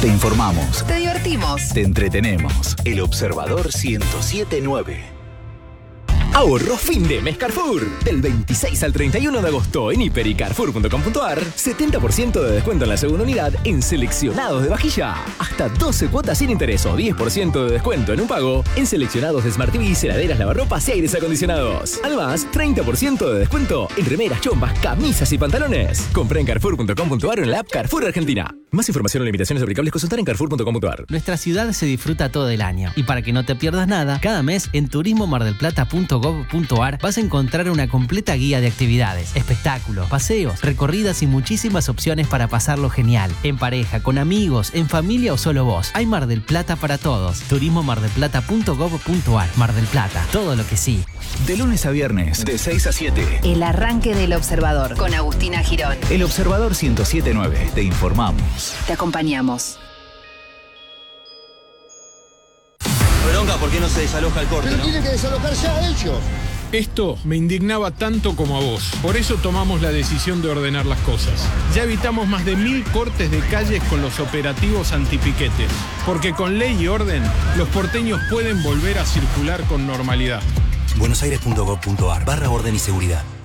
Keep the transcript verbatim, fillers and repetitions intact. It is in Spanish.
Te informamos. Te divertimos. Te entretenemos. El Observador ciento siete punto nueve. Ahorro fin de mes Carrefour. Del veintiséis al treinta y uno de agosto en hiper y carrefour punto com punto ar, setenta por ciento de descuento en la segunda unidad en seleccionados de vajilla. Hasta doce cuotas sin interés o diez por ciento de descuento en un pago en seleccionados de Smart T V, heladeras, lavarropas y aires acondicionados. Además, treinta por ciento de descuento en remeras, chombas, camisas y pantalones. Compré en carrefour punto com punto ar o en la app Carrefour Argentina. Más información o limitaciones aplicables consultar en carrefour punto com punto ar. Nuestra ciudad se disfruta todo el año. Y para que no te pierdas nada, cada mes en turismo mar del plata punto gov punto ar vas a encontrar una completa guía de actividades, espectáculos, paseos, recorridas y muchísimas opciones para pasarlo genial. En pareja, con amigos, en familia o solo vos. Hay Mar del Plata para todos. turismo mar del plata punto gov punto ar. Mar del Plata, todo lo que sí. De lunes a viernes, de seis a siete. El arranque del Observador con Agustina Girón. El Observador ciento siete punto nueve. Te informamos. Te acompañamos. Bronca, ¿por qué no se desaloja el corte, Pero no? tiene que desalojar ya a ellos. Esto me indignaba tanto como a vos. Por eso tomamos la decisión de ordenar las cosas. Ya evitamos más de mil cortes de calles con los operativos antipiquetes. Porque con ley y orden, los porteños pueden volver a circular con normalidad. buenosaires punto gov punto ar barra orden y seguridad.